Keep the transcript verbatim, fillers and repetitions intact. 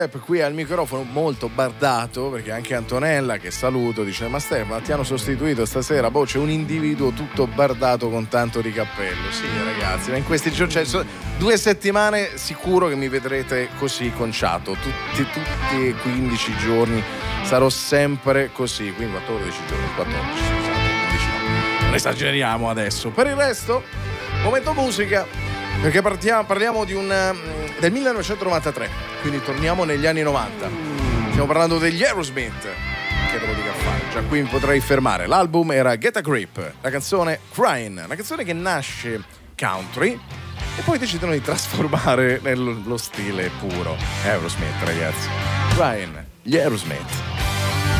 qui al microfono molto bardato, perché anche Antonella, che saluto, dice: ma Stefano, ti hanno sostituito stasera? Boh, c'è un individuo tutto bardato con tanto di cappello. Sì ragazzi, ma in questi giorni, cioè, so, due settimane sicuro che mi vedrete così conciato, tutti, tutti e quindici giorni sarò sempre così, quindi quattordici giorni, quattordici, scusate, quindici no. Non esageriamo adesso. Per il resto, momento musica, perché partiamo, parliamo di un del millenovecentonovantatré, quindi torniamo negli anni novanta. Stiamo parlando degli Aerosmith, che devo dire a fare, già qui mi potrei fermare. L'album era Get a Grip, la canzone Crying, una canzone che nasce country e poi decidono di trasformare nello stile puro Aerosmith, ragazzi. Crying, gli Aerosmith.